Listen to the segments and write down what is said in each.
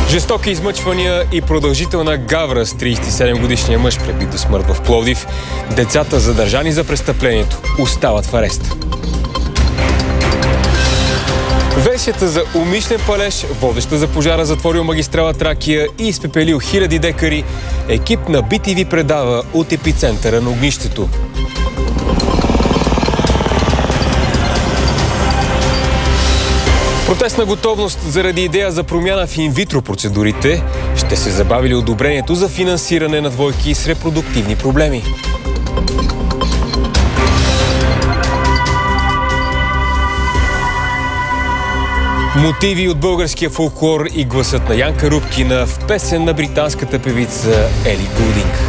Жестоки измъчвания и продължителна гавра с 37-годишния мъж, пребит до смърт в Пловдив. Децата, задържани за престъплението, остават в арест. Версията за умишлен палеж, водеща за пожара, затворил магистрала Тракия и изпепелил хиляди декари, екип на BTV предава от епицентъра на огнището. Протестна готовност заради идея за промяна в инвитро процедурите ще се забавили одобрението за финансиране на двойки с репродуктивни проблеми. Мотиви от българския фолклор и гласът на Янка Рубкина в песен на британската певица Ели Гулдинг.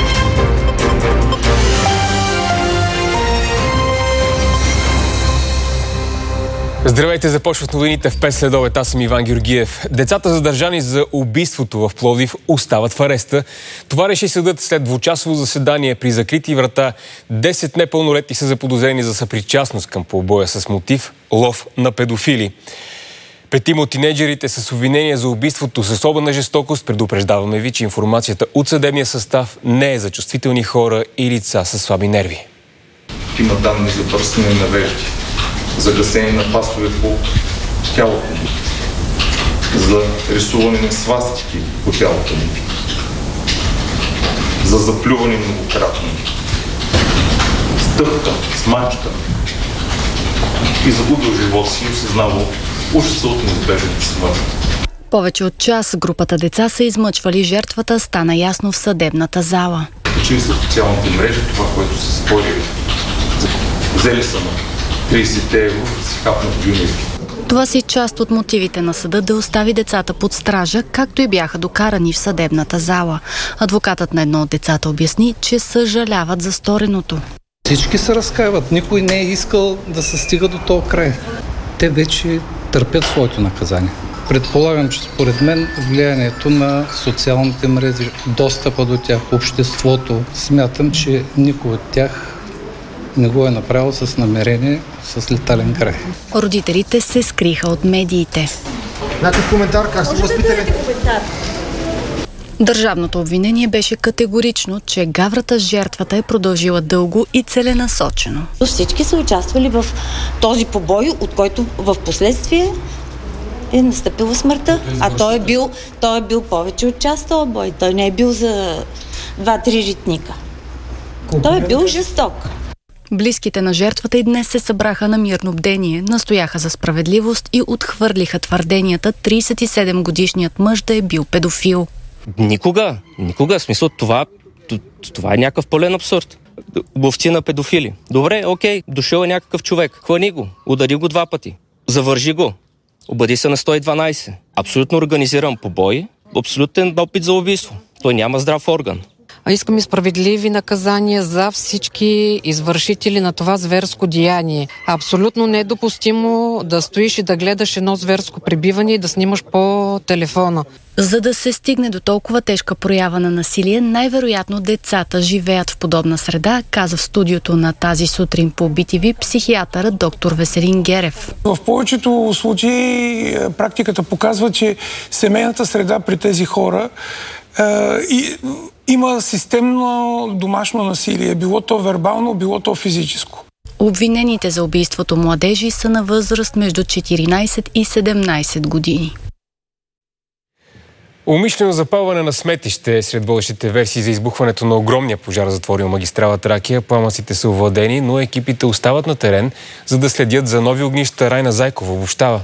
Здравейте, започват новините в 5 следобед. Аз съм Иван Георгиев. Децата, задържани за убийството в Пловдив, остават в ареста. Това реши съдът след двучасово заседание при закрити врата. 10 непълнолетни са заподозрени за съпричастност към побоя с мотив лов на педофили. 5 от тинейджерите с обвинения за убийството с особена жестокост. Предупреждаваме ви, че информацията от съдебния състав не е за чувствителни хора и лица с слаби нерви. Има данни за бърсане на вежди, за гасене на пасове по тялото му, за рисуване на свастики по тялото му, за заплюване многократно, стъпка, смачка и загубил живота си и осъзнавал ужаса от неизбежната смърт. Повече от час групата деца са измъчвали жертвата, стана ясно в съдебната зала. Качили са в социалните мрежи това, което са спорили. Взели са на 30 евро да си хапнат бюнери. Това си част от мотивите на съда да остави децата под стража, както и бяха докарани в съдебната зала. Адвокатът на едно от децата обясни, че съжаляват за стореното. Всички се разкаиват. Никой не е искал да се стига до този край. Те вече търпят своето наказание. Предполагам, че според мен влиянието на социалните мрежи, достъпа до тях, обществото, смятам, че никой от тях не го е направил с намерение, с летален край. Родителите се скриха от медиите. Някакъв коментар, как сте възпитали? Държавното обвинение беше категорично, че гаврата с жертвата е продължила дълго и целенасочено. Всички са участвали в този побой, от който в последствие е настъпила смъртта. А той е бил повече от час този бой. Той не е бил за 2-3 ритника. Той е бил жесток. Близките на жертвата и днес се събраха на мирно бдение, настояха за справедливост и отхвърлиха твърденията 37-годишният мъж да е бил педофил. Никога. В смисъл, това е някакъв пълен абсурд. Ловци на педофили. Добре, окей, дошъл е някакъв човек. Хвани го, удари го 2 пъти. Завържи го. Обади се на 112. Абсолютно организиран побой, абсолютен опит за убийство. Той няма здрав орган. Искаме справедливи наказания за всички извършители на това зверско деяние. Абсолютно недопустимо да стоиш и да гледаш едно зверско пребиване и да снимаш по телефона. За да се стигне до толкова тежка проява на насилие, най-вероятно децата живеят в подобна среда, каза в студиото на Тази сутрин по BTV психиатърът доктор Веселин Герев. В повечето случаи практиката показва, че семейната среда при тези хора има системно домашно насилие, било то вербално, било то физическо. Обвинените за убийството младежи са на възраст между 14 и 17 години. Умишлено запалване на сметище е сред водещите версии за избухването на огромния пожар, затворил магистрала Тракия. Пламъците са овладени, но екипите остават на терен, за да следят за нови огнища. Райна Зайкова обобщава.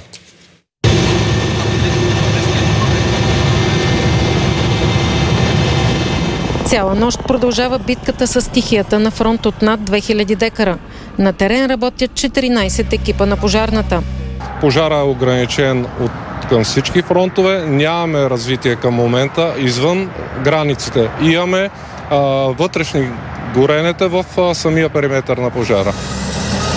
Цяла нощ продължава битката с стихията на фронт от над 2000 декара. На терен работят 14 екипа на пожарната. Пожара е ограничен към всички фронтове. Нямаме развитие към момента извън границите. Имаме вътрешни горенета в самия периметър на пожара.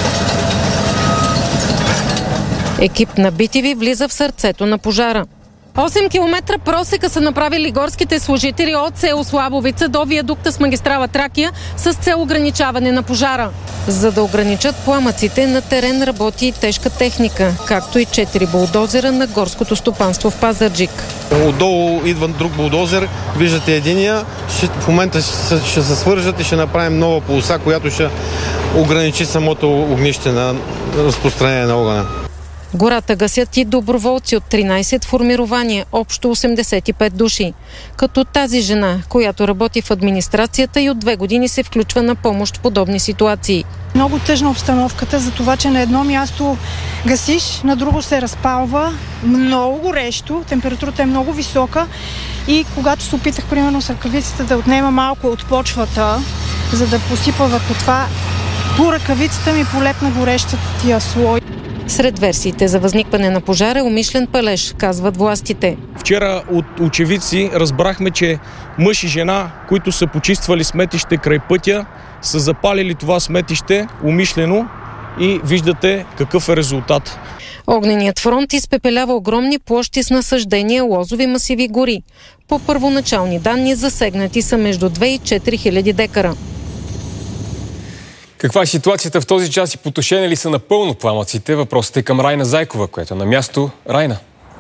Екип на BTV влиза в сърцето на пожара. 8 км просека са направили горските служители от село Слабовица до виадукта с магистрала Тракия с цел ограничаване на пожара. За да ограничат пламъците, на терен работи тежка техника, както и 4 булдозера на горското стопанство в Пазарджик. Отдолу идва друг булдозер, виждате единия, в момента ще се свържат и ще направим нова полоса, която ще ограничи самото огнище на разпространение на огъня. Гората гасят и доброволци от 13 формирования, общо 85 души. Като тази жена, която работи в администрацията и от 2 години се включва на помощ в подобни ситуации. Много тъжна обстановката за това, че на едно място гасиш, на друго се разпалва, много горещо, температурата е много висока и когато се опитах, примерно с ръкавицата да отнема малко от почвата, за да посипа върху това, по ръкавицата ми полепна горещия слой. Сред версиите за възникване на пожара е умишлен палеж, казват властите. Вчера от очевидци разбрахме, че мъж и жена, които са почиствали сметище край пътя, са запалили това сметище умишлено и виждате какъв е резултат. Огненият фронт изпепелява огромни площи с насаждения, лозови масиви, гори. По първоначални данни засегнати са между 2 и 4 хиляди декара. Каква е ситуацията в този час и потушени ли са напълно пламъците? Въпросът е към Райна Зайкова, която е на място. Райна.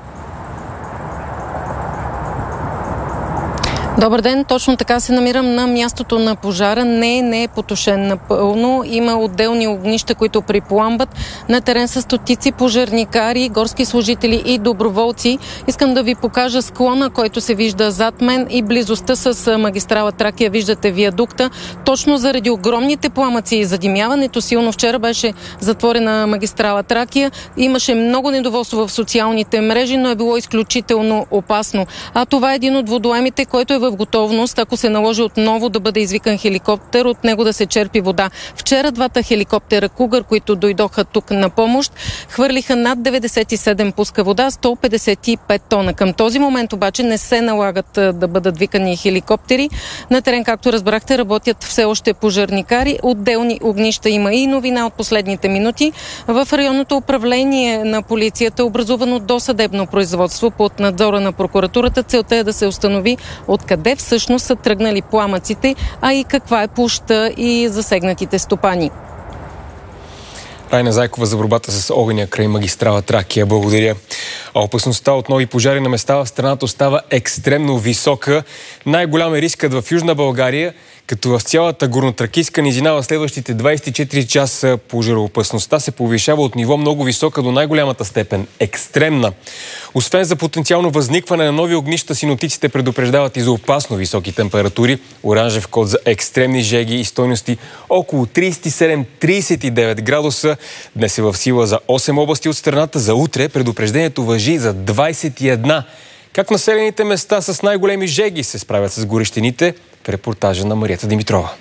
Добър ден, точно така се намирам на мястото на пожара. Не е потушен напълно. Има отделни огнища, които припламбат. На терен са стотици пожарникари, горски служители и доброволци. Искам да ви покажа склона, който се вижда зад мен и близостта с магистрала Тракия. Виждате виадукта. Точно заради огромните пламъци и задимяването силно вчера беше затворена магистрала Тракия. Имаше много недоволство в социалните мрежи, но е било изключително опасно. А това е един от водоемите, който е в готовност, ако се наложи отново да бъде извикан хеликоптер, от него да се черпи вода. Вчера двата хеликоптера Кугър, които дойдоха тук на помощ, хвърлиха над 97 пуска вода, 155 тона. Към този момент обаче не се налагат да бъдат викани хеликоптери. На терен, както разбрахте, работят все още пожарникари. Отделни огнища има и новина от последните минути. В районното управление на полицията е образувано досъдебно производство под надзора на прокуратурата. Целта е да се установи откъде всъщност са тръгнали пламъците, а и каква е площта и засегнатите стопани. Райна Зайкова за борбата с огъня край магистрала Тракия. Благодаря. А опасността от нови пожари на места в страната остава екстремно висока. Най-голям е рискът в Южна България, като в цялата горнотракийска низина в следващите 24 часа пожароопасността се повишава от ниво много висока до най-голямата степен – екстремна. Освен за потенциално възникване на нови огнища, синоптиците предупреждават и за опасно високи температури. Оранжев код за екстремни жеги и стойности около 37-39 градуса. Днес е в сила за 8 области от страната. За утре предупреждението важи за 21. Как населените места с най-големи жеги се справят с горещините? В репортажа на Марията Димитрова.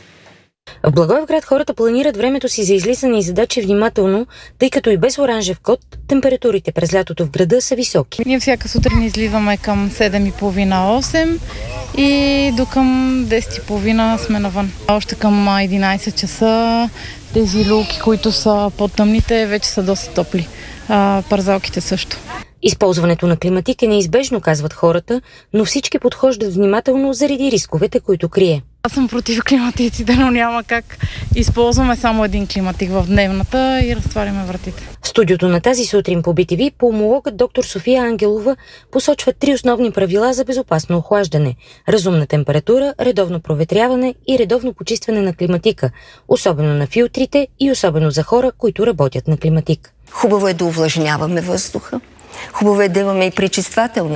В Благоевград хората планират времето си за излизане и задачи внимателно, тъй като и без оранжев код температурите през лятото в града са високи. Ние всяка сутрин излизаме към 7:30-8 и до към 10:30 сме навън. Още към 11 часа тези люлки, които са по-тъмните, вече са доста топли. Парзалките също. Използването на климатик е неизбежно, казват хората, но всички подхождат внимателно заради рисковете, които крие. Аз съм против климатиците, но няма как. Използваме само един климатик в дневната и разтваряме вратите. В студиото на тази сутрин по BTV пулмологът доктор София Ангелова посочва 3 основни правила за безопасно охлаждане. Разумна температура, редовно проветряване и редовно почистване на климатика, особено на филтрите и особено за хора, които работят на климатик. Хубаво е да увлажняваме въздуха. Хубаво е да имаме и пречиствателна